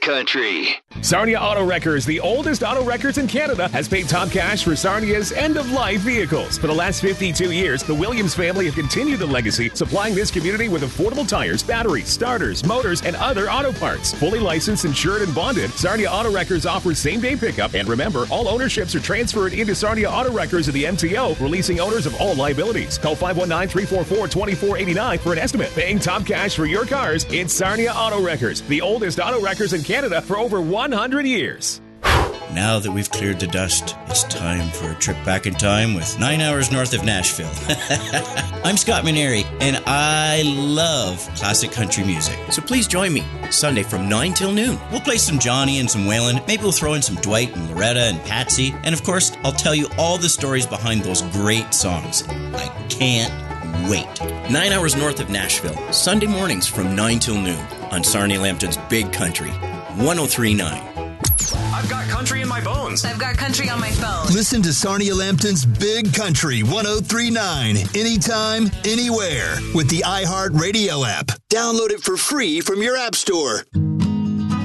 country. Sarnia Auto Wreckers, the oldest auto wreckers in Canada, has paid top cash for Sarnia's end-of-life vehicles. For the last 52 years, the Williams family have continued the legacy, supplying this community with affordable tires, batteries, starters, motors, and other auto parts. Fully licensed, insured, and bonded, Sarnia Auto Wreckers offers same-day pickup. And remember, all ownerships are transferred into Sarnia Auto Wreckers of the MTO, releasing owners of all liabilities. Call 519-344-2489 for an estimate. Paying top cash for your cars, it's Sarnia Auto Wreckers, the oldest auto wreckers in Canada for over 100 years. Now that we've cleared the dust, it's time for a trip back in time with 9 hours north of Nashville. I'm Scott Maneri, and I love classic country music. So please join me Sunday from 9 till noon. We'll play some Johnny and some Waylon. Maybe we'll throw in some Dwight and Loretta and Patsy. And of course, I'll tell you all the stories behind those great songs. I can't wait. 9 hours north of Nashville, Sunday mornings from 9 till noon on Sarnia Lambton's Big Country, 103.9. I've got country in my bones. I've got country on my phone. Listen to Sarnia Lambton's Big Country 103.9 anytime, anywhere with the iHeartRadio app. Download it for free from your app store.